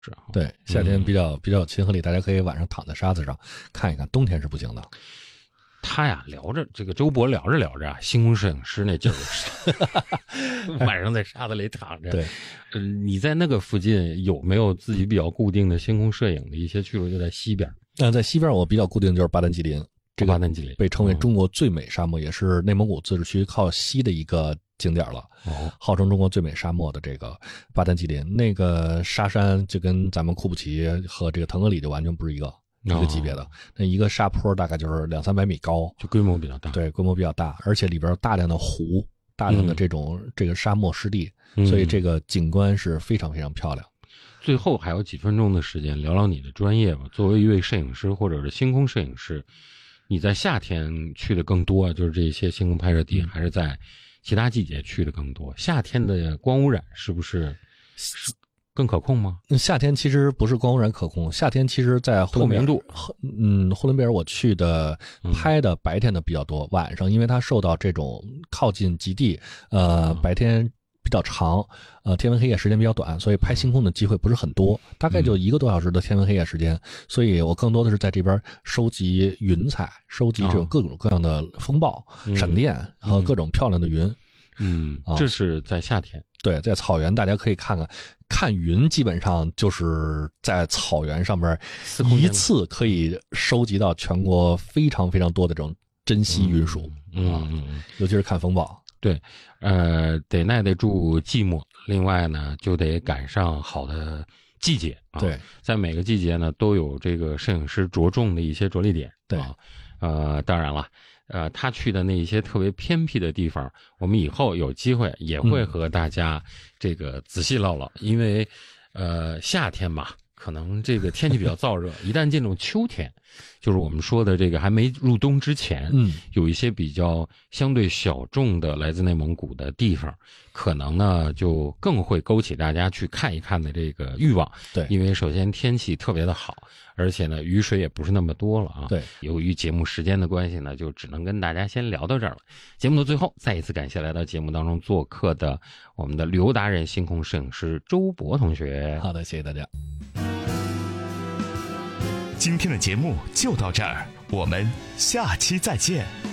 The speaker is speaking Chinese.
是对，夏天比较有亲和力，大家可以晚上躺在沙子上看一看，冬天是不行的。 他呀聊着这个周博聊着啊，星空摄影师那劲儿，晚上在沙子里躺着。 对， 你在那个附近有没有自己比较固定的星空摄影的一些去处？就在西边。 在西边我比较固定就是巴丹吉林，这个巴丹吉林被称为中国最美沙漠，也是内蒙古自治区靠西的一个景点了。号称中国最美沙漠的这个巴丹吉林，那个沙山就跟咱们库布齐和这个腾格里就完全不是一个级别的。那一个沙坡大概就是200-300米高， 就规模比较大。 对，规模比较大，而且里边有大量的湖，大量的这个沙漠湿地，所以这个景观是非常非常漂亮。 最后还有几分钟的时间，聊聊你的专业吧。作为一位摄影师或者是星空摄影师，你在夏天去的更多，就是这些星空拍摄地，还是在其他季节去的更多？夏天的光污染是不是更可控吗？ 夏天其实不是光污染可控，夏天其实在呼伦贝尔，呼伦贝尔我去的拍的白天的比较多，晚上因为它受到这种靠近极地，白天比较长，天文黑夜时间比较短，所以拍星空的机会不是很多，大概就1个多小时的天文黑夜时间，所以我更多的是在这边收集云彩，收集这种各种各样的风暴、闪电和各种漂亮的云。 这是在夏天。 对，在草原大家可以看云，基本上就是在草原上面一次可以收集到全国非常非常多的这种珍稀云数。尤其是看风暴。 对，得耐得住寂寞，另外呢就得赶上好的季节啊。 对， 在每个季节呢都有这个摄影师着重的一些着力点。 对， 当然了，他去的那一些特别偏僻的地方，我们以后有机会也会和大家这个仔细唠唠，因为夏天嘛，可能这个天气比较燥热，一旦进入秋天，就是我们说的这个还没入冬之前，有一些比较相对小众的来自内蒙古的地方，可能呢就更会勾起大家去看一看的这个欲望。 对， 因为首先天气特别的好，而且呢雨水也不是那么多了啊。 对， 由于节目时间的关系呢，就只能跟大家先聊到这儿了。节目的最后，再一次感谢来到节目当中做客的我们的旅游达人、星空摄影师周博同学。 好的，谢谢大家。 今天的节目就到这儿，我们下期再见。